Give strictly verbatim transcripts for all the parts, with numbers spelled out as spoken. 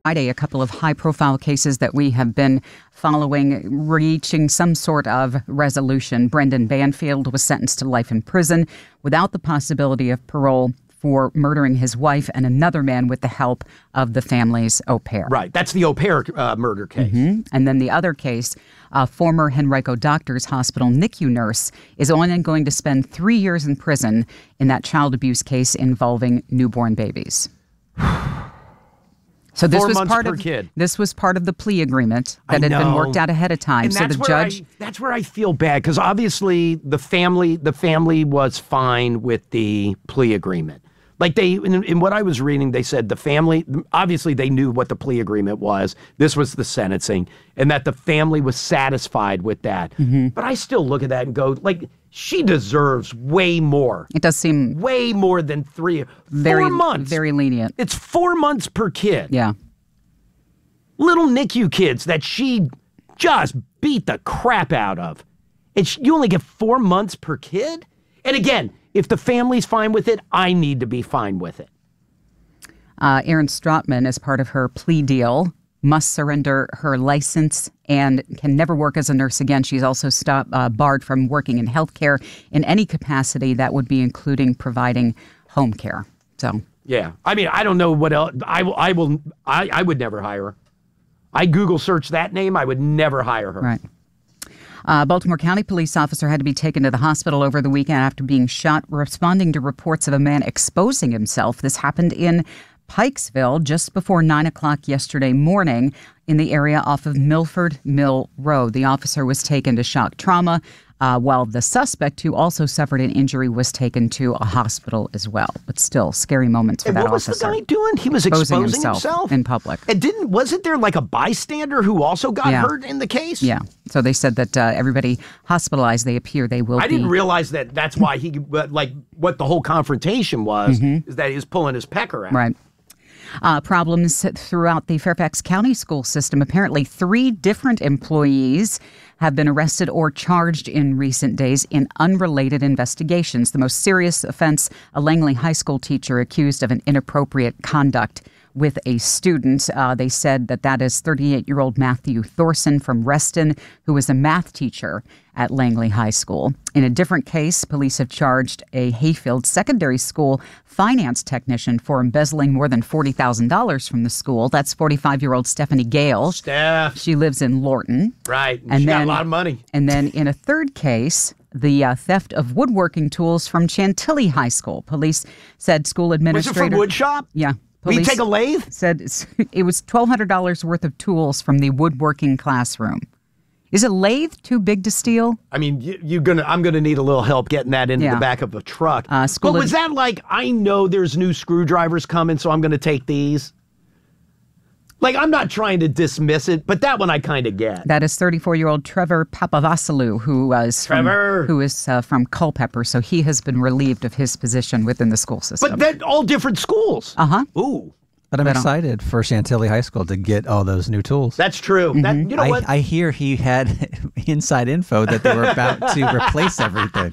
Friday, a couple of high-profile cases that we have been following reaching some sort of resolution. Brendan Banfield was sentenced to life in prison without the possibility of parole for murdering his wife and another man with the help of the family's au pair. Right. That's the au pair uh, murder case. Mm-hmm. And then the other case, a former Henrico Doctors Hospital N I C U nurse is only going to spend three years in prison in that child abuse case involving newborn babies. So this Four was months part per of kid. This was part of the plea agreement that I had know. been worked out ahead of time. And so that's the where judge, I, that's where I feel bad, because obviously the family the family was fine with the plea agreement. Like they, in, in what I was reading, they said the family, obviously they knew what the plea agreement was. This was the sentencing, and that the family was satisfied with that. Mm-hmm. But I still look at that and go, like, she deserves way more. It does seem way more than three, very, four months. Very lenient. It's four months per kid. Yeah. Little N I C U kids that she just beat the crap out of. And she, you only get four months per kid? And again, if the family's fine with it, I need to be fine with it. Uh, Erin Stratman, as part of her plea deal, must surrender her license and can never work as a nurse again. She's also stopped, uh, barred from working in healthcare in any capacity. That would be including providing home care. So, yeah, I mean, I don't know what else. I will. I will. I, I would never hire her. I Google search that name. I would never hire her. Right. Uh, Baltimore County police officer had to be taken to the hospital over the weekend after being shot, responding to reports of a man exposing himself. This happened in Pikesville just before nine o'clock yesterday morning in the area off of Milford Mill Road. The officer was taken to shock trauma, uh, while the suspect, who also suffered an injury, was taken to a hospital as well. But still, scary moments for and that what was officer. the guy doing? He was exposing, exposing himself, himself in public. And didn't wasn't there like a bystander who also got Yeah. hurt in the case? Yeah. So they said that uh, everybody hospitalized, they appear they will I be. didn't realize that that's why he, like, what the whole confrontation was, mm-hmm. is that he was pulling his pecker out. Right. Uh, problems throughout the Fairfax County school system. Apparently, three different employees have been arrested or charged in recent days in unrelated investigations. The most serious offense, a Langley High School teacher accused of an inappropriate conduct with a student. Uh, they said that that is thirty-eight-year-old Matthew Thorson from Reston, who was a math teacher at Langley High School. In a different case, police have charged a Hayfield Secondary School finance technician for embezzling more than forty thousand dollars from the school. That's forty-five-year-old Stephanie Gale. Steph. She lives in Lorton. Right. And she then, got a lot of money. And then in a third case, the uh, theft of woodworking tools from Chantilly High School. Police said school administrator... Was it from wood shop? Yeah. Will you take a lathe? Said it was twelve hundred dollars worth of tools from the woodworking classroom. Is a lathe too big to steal? I mean, you, you're gonna. I'm gonna need a little help getting that into Yeah. the back of a truck. Uh, school but was ad- that like, I know there's new screwdrivers coming, so I'm gonna take these? Like, I'm not trying to dismiss it, but that one I kind of get. That is thirty-four-year-old Trevor Papavasalou, who was Trevor. from, who is uh, from Culpeper, so he has been relieved of his position within the school system. But they're all different schools. Uh huh. Ooh. But I'm excited for Chantilly High School to get all those new tools. That's true. Mm-hmm. That, you know I, what? I hear he had inside info that they were about to replace everything.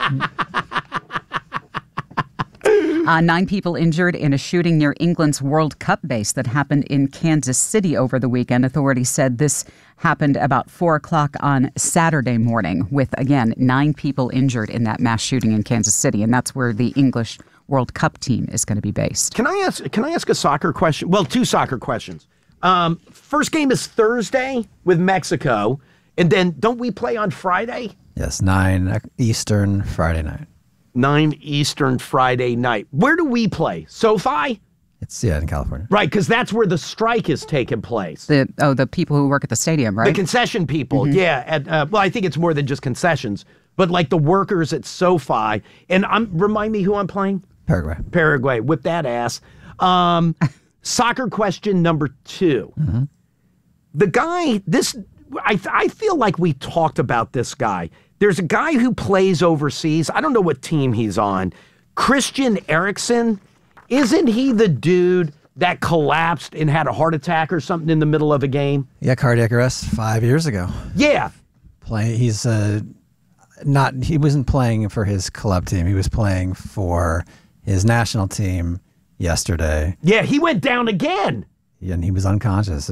Uh, nine people injured in a shooting near England's World Cup base that happened in Kansas City over the weekend. Authorities said this happened about four o'clock on Saturday morning with, again, nine people injured in that mass shooting in Kansas City. And that's where the English World Cup team is going to be based. Can I ask, can I ask a soccer question? Well, two soccer questions. Um, first game is Thursday with Mexico. And then don't we play on Friday? Yes, nine Eastern, Friday night. nine Eastern Friday night. Where do we play? SoFi? It's, yeah, in California. Right, because that's where the strike is taking place. The oh, the people who work at the stadium, right? The concession people, mm-hmm. yeah. At, uh, well, I think it's more than just concessions, but like the workers at SoFi. And I'm remind me who I'm playing? Paraguay. Paraguay. Whip that ass. Um, soccer question number two. Mm-hmm. The guy, this, I, I feel like we talked about this guy. There's a guy who plays overseas. I don't know what team he's on. Christian Eriksen. Isn't he the dude that collapsed and had a heart attack or something in the middle of a game? Yeah, cardiac arrest five years ago. Yeah. Play. He's uh, not. He wasn't playing for his club team. He was playing for his national team yesterday. Yeah, he went down again. and he was unconscious.